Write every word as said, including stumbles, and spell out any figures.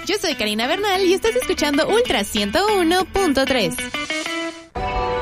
Yo soy Karina Bernal y estás escuchando Ultra ciento uno punto tres.